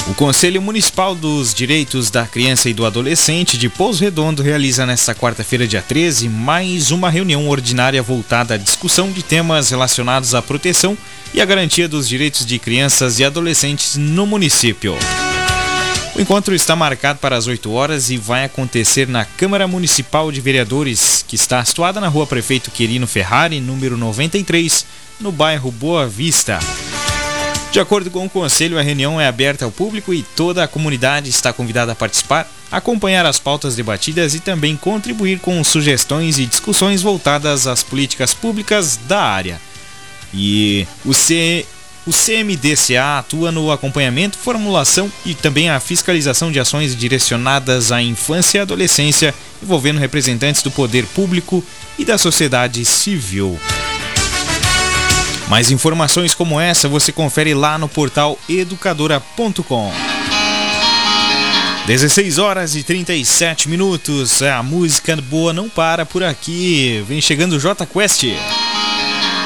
O Conselho Municipal dos Direitos da Criança e do Adolescente de Pouso Redondo realiza nesta quarta-feira, dia 13, mais uma reunião ordinária voltada à discussão de temas relacionados à proteção e à garantia dos direitos de crianças e adolescentes no município. O encontro está marcado para as 8 horas e vai acontecer na Câmara Municipal de Vereadores, que está situada na Rua Prefeito Quirino Ferrari, número 93, no bairro Boa Vista. De acordo com o Conselho, a reunião é aberta ao público e toda a comunidade está convidada a participar, acompanhar as pautas debatidas e também contribuir com sugestões e discussões voltadas às políticas públicas da área. E o CMDCA atua no acompanhamento, formulação e também a fiscalização de ações direcionadas à infância e adolescência, envolvendo representantes do poder público e da sociedade civil. Mais informações como essa você confere lá no portal educadora.com. 16 horas e 37 minutos. A música boa não para por aqui. Vem chegando o J Quest.